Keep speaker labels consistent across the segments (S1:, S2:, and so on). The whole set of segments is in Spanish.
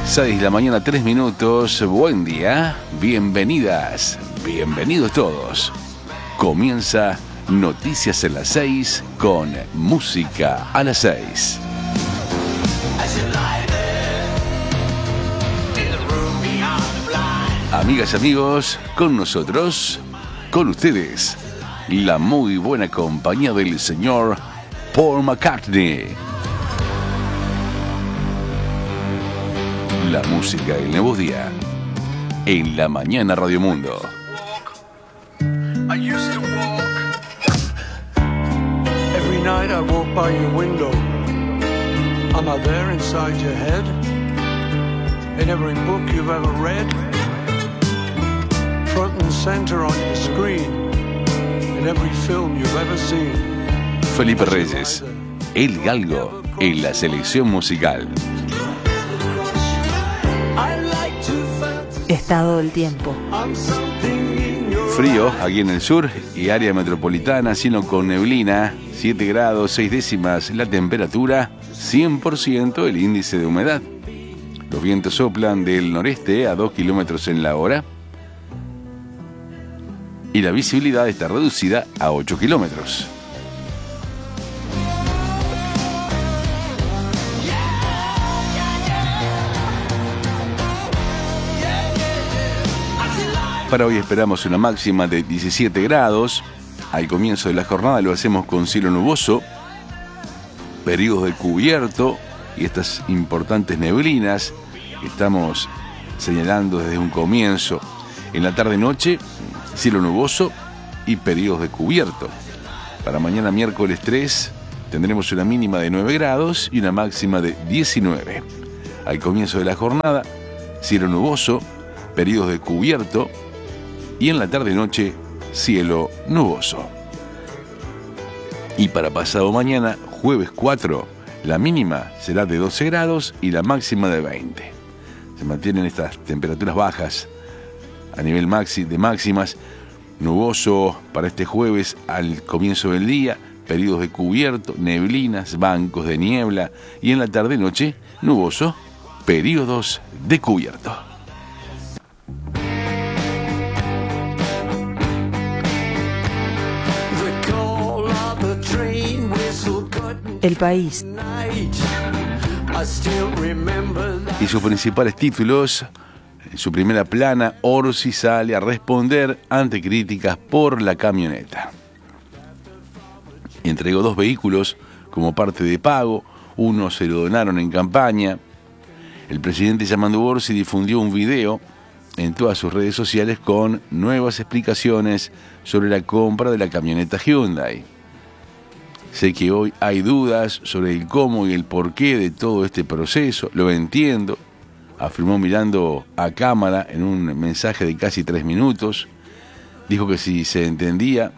S1: 6 de la mañana, 3 minutos. Buen día, bienvenidas, bienvenidos todos. Comienza Noticias en las 6 con Música a las 6. Amigas y amigos, con nosotros, con ustedes, la muy buena compañía del señor Paul McCartney. La música del nuevo día en la mañana Radio Mundo.
S2: Every night I walk by your window. Am I there inside your head? In every book you've ever read, front and center on your screen, in every film you've ever seen.
S1: Felipe Reyes, El Galgo en la selección musical.
S3: Estado del tiempo.
S1: Frío aquí en el sur y área metropolitana, cielo con neblina, 7 grados 6 décimas la temperatura, 100% el índice de humedad. Los vientos soplan del noreste a 2 kilómetros en la hora y la visibilidad está reducida a 8 kilómetros. Para hoy esperamos una máxima de 17 grados. Al comienzo de la jornada lo hacemos con cielo nuboso, periodos de cubierto y estas importantes neblinas que estamos señalando desde un comienzo. En la tarde-noche, cielo nuboso y periodos de cubierto. Para mañana miércoles 3 tendremos una mínima de 9 grados y una máxima de 19. Al comienzo de la jornada, cielo nuboso, periodos de cubierto y en la tarde-noche, cielo nuboso. Y para pasado mañana, jueves 4, la mínima será de 12 grados y la máxima de 20. Se mantienen estas temperaturas bajas a nivel de máximas. Nuboso para este jueves al comienzo del día, periodos de cubierto, neblinas, bancos de niebla y en la tarde-noche, nuboso, periodos de cubierto.
S3: El país.
S1: Y sus principales títulos, en su primera plana, Orsi sale a responder ante críticas por la camioneta. Entregó 2 vehículos como parte de pago, uno se lo donaron en campaña. El presidente Yamandu Orsi difundió un video en todas sus redes sociales con nuevas explicaciones sobre la compra de la camioneta Hyundai. Sé que hoy hay dudas sobre el cómo y el porqué de todo este proceso, lo entiendo, afirmó mirando a cámara en un mensaje de casi 3 minutos. Dijo que si se entendía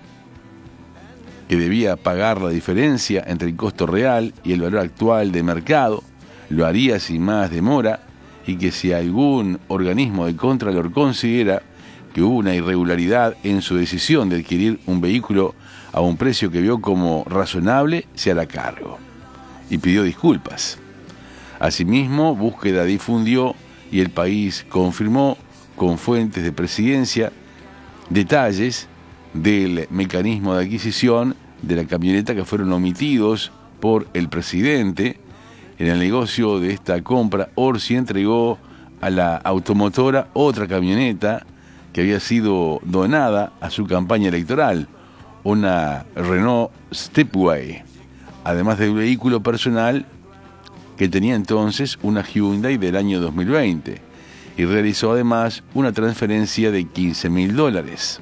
S1: que debía pagar la diferencia entre el costo real y el valor actual de mercado, lo haría sin más demora, y que si algún organismo de Contralor considera que hubo una irregularidad en su decisión de adquirir un vehículo a un precio que vio como razonable, se hará cargo. Y pidió disculpas. Asimismo, Búsqueda difundió y El País confirmó con fuentes de presidencia detalles del mecanismo de adquisición de la camioneta que fueron omitidos por el presidente. En el negocio de esta compra, Orsi entregó a la automotora otra camioneta que había sido donada a su campaña electoral, una Renault Stepway, además del vehículo personal que tenía entonces una Hyundai del año 2020, y realizó además una transferencia de $15.000.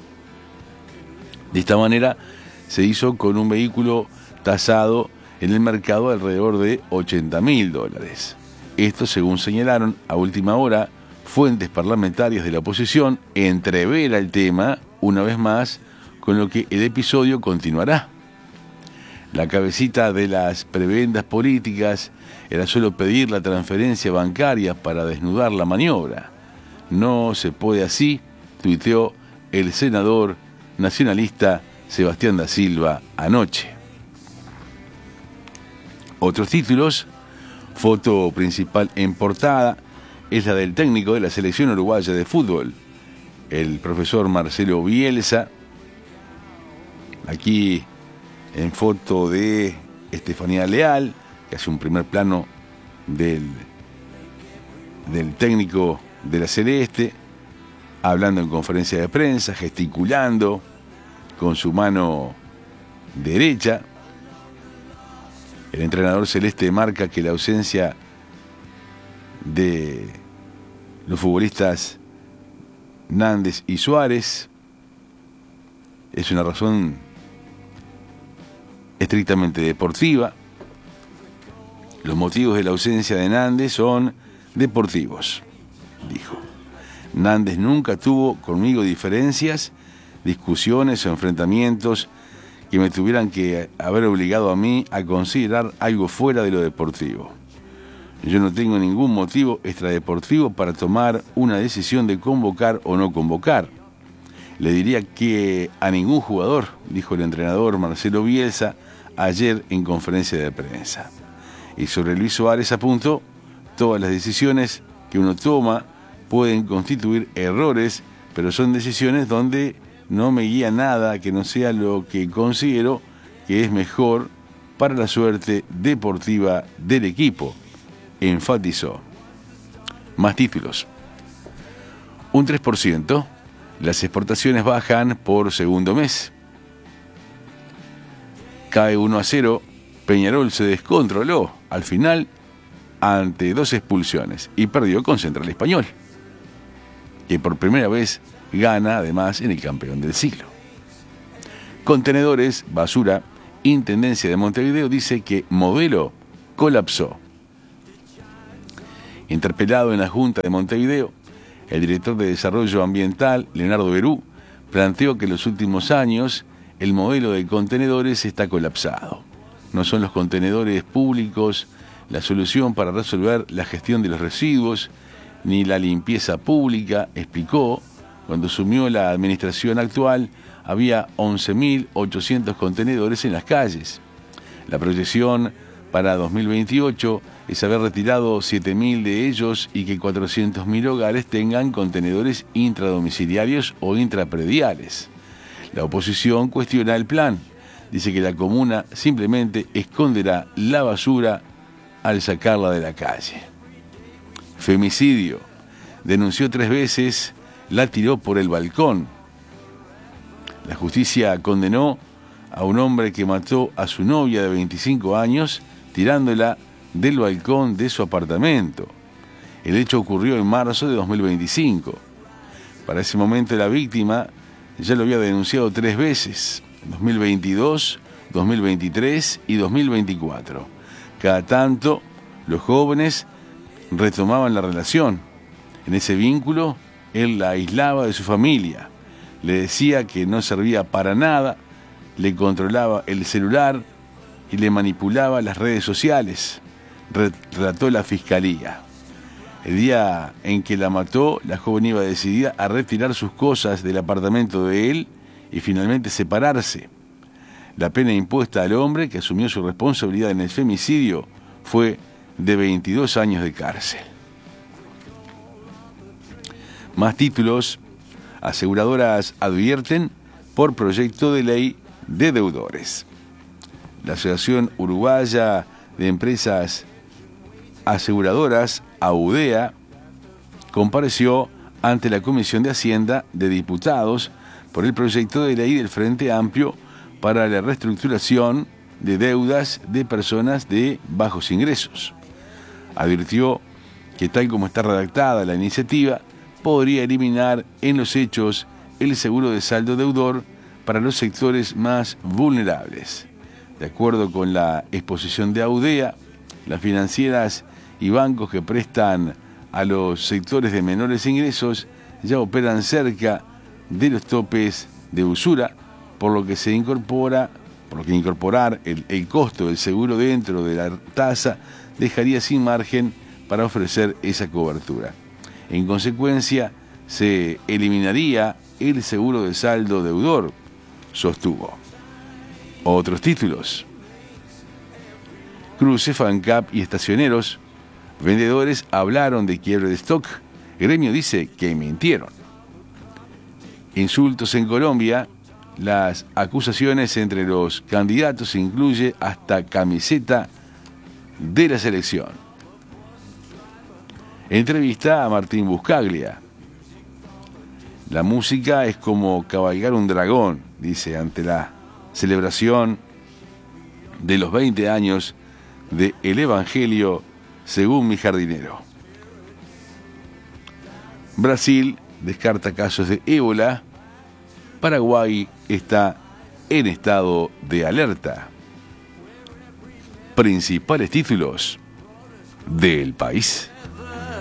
S1: De esta manera se hizo con un vehículo tasado en el mercado alrededor de $80.000. Esto, según señalaron a última hora fuentes parlamentarias de la oposición, entrevera el tema una vez más, con lo que el episodio continuará. La cabecita de las prebendas políticas era solo pedir la transferencia bancaria para desnudar la maniobra. No se puede así, tuiteó el senador nacionalista Sebastián da Silva anoche. Otros títulos: foto principal en portada, es la del técnico de la selección uruguaya de fútbol, el profesor Marcelo Bielsa. Aquí en foto de Estefanía Leal, que hace un primer plano del técnico de la Celeste, hablando en conferencia de prensa, gesticulando con su mano derecha. El entrenador celeste marca que la ausencia de los futbolistas Nández y Suárez es una razón estrictamente deportiva. Los motivos de la ausencia de Nández son deportivos, dijo. Nández nunca tuvo conmigo diferencias, discusiones o enfrentamientos que me tuvieran que haber obligado a mí a considerar algo fuera de lo deportivo. Yo no tengo ningún motivo extradeportivo para tomar una decisión de convocar o no convocar. Le diría que a ningún jugador, dijo el entrenador Marcelo Bielsa ayer en conferencia de prensa. Y sobre Luis Suárez apuntó, todas las decisiones que uno toma pueden constituir errores, pero son decisiones donde no me guía nada que no sea lo que considero que es mejor para la suerte deportiva del equipo, enfatizó. Más títulos. Un 3%. Las exportaciones bajan por segundo mes. Cae 1-0. Peñarol se descontroló al final ante 2 expulsiones y perdió con Central Español, que por primera vez gana además en el campeón del siglo. Contenedores, basura, Intendencia de Montevideo dice que Modelo colapsó. Interpelado en la Junta de Montevideo, el director de Desarrollo Ambiental, Leonardo Berú, planteó que en los últimos años el modelo de contenedores está colapsado. No son los contenedores públicos la solución para resolver la gestión de los residuos, ni la limpieza pública, explicó. Cuando asumió la administración actual, había 11.800 contenedores en las calles. La proyección para 2028 es haber retirado 7.000 de ellos y que 400.000 hogares tengan contenedores intradomiciliarios o intraprediales. La oposición cuestiona el plan. Dice que la comuna simplemente esconderá la basura al sacarla de la calle. Femicidio. Denunció 3 veces, la tiró por el balcón. La justicia condenó a un hombre que mató a su novia de 25 años tirándola del balcón de su apartamento. El hecho ocurrió en marzo de 2025. Para ese momento la víctima ya lo había denunciado 3 veces, en 2022, 2023 y 2024. Cada tanto, los jóvenes retomaban la relación. En ese vínculo, él la aislaba de su familia, le decía que no servía para nada, le controlaba el celular y le manipulaba las redes sociales, relató la fiscalía. El día en que la mató, la joven iba decidida a retirar sus cosas del apartamento de él y finalmente separarse. La pena impuesta al hombre que asumió su responsabilidad en el femicidio fue de 22 años de cárcel. Más títulos. Aseguradoras advierten por proyecto de ley de deudores. La Asociación Uruguaya de Empresas Aseguradoras, AUDEA, compareció ante la Comisión de Hacienda de Diputados por el proyecto de ley del Frente Amplio para la reestructuración de deudas de personas de bajos ingresos. Advirtió que tal como está redactada la iniciativa, podría eliminar en los hechos el seguro de saldo deudor para los sectores más vulnerables. De acuerdo con la exposición de AUDEA, las financieras y bancos que prestan a los sectores de menores ingresos ya operan cerca de los topes de usura, por lo que incorporar el costo del seguro dentro de la tasa dejaría sin margen para ofrecer esa cobertura. En consecuencia, se eliminaría el seguro de saldo deudor, sostuvo. Otros títulos. Cruce, FANCAP y estacioneros Vendedores hablaron de quiebre de stock. Gremio dice que mintieron. Insultos en Colombia. Las acusaciones entre los candidatos incluye hasta camiseta de la selección. Entrevista a Martín Buscaglia. La música es como cabalgar un dragón, dice, ante la celebración de los 20 años de El Evangelio según mi jardinero. Brasil descarta casos de ébola. Paraguay está en estado de alerta. Principales títulos del país.